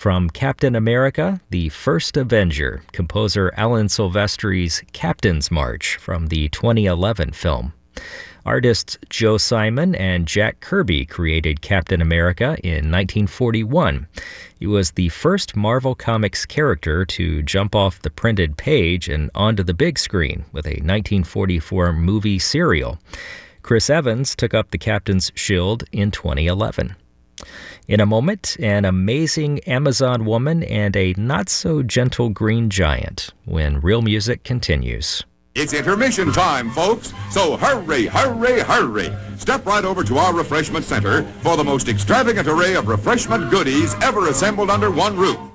From Captain America, the First Avenger, composer Alan Silvestri's Captain's March from the 2011 film. Artists Joe Simon and Jack Kirby created Captain America in 1941. He was the first Marvel Comics character to jump off the printed page and onto the big screen with a 1944 movie serial. Chris Evans took up the captain's shield in 2011. In a moment, an amazing Amazon woman and a not-so-gentle green giant when Real Music continues. It's intermission time, folks, so hurry, hurry, hurry. Step right over to our refreshment center for the most extravagant array of refreshment goodies ever assembled under one roof.